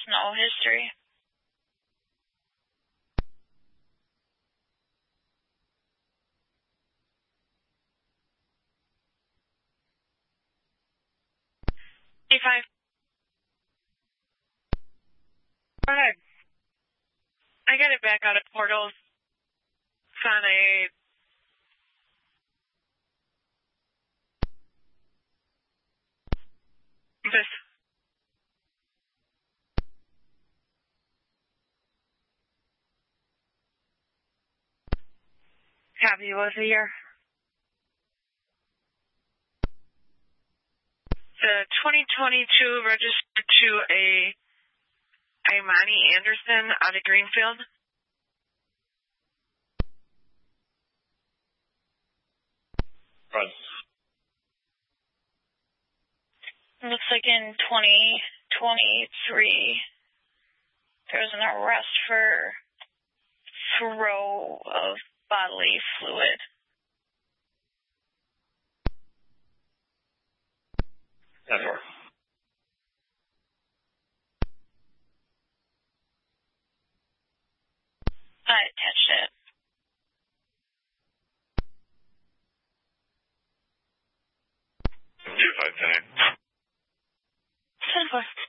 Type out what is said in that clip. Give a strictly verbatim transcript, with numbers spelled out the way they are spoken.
personal history. Five. Go ahead. I got it back out of portals. It's on a this. Happy was a year. The twenty twenty-two registered to a Imani Anderson out of Greenfield. Run. Looks like in twenty twenty-three there was an arrest for throw of bodily fluid. Never. I attached it. Two five ten. Ten four.